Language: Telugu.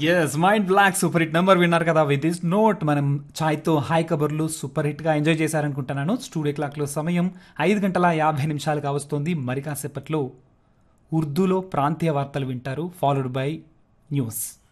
Yes mind block super hit number విన్నారు కదా. విత్ దిస్ నోట్ మనం ఛాయ్తో హాయ్ కబర్లు సూపర్ హిట్గా ఎంజాయ్ చేశారనుకుంటున్నాను. స్టూడియో క్లాక్లో సమయం 5 గంటల 50 నిమిషాలు కావస్తోంది. మరి కాసేపట్లో ఉర్దూలో ప్రాంతీయ వార్తలు వింటారు, ఫాలోడ్ బై న్యూస్.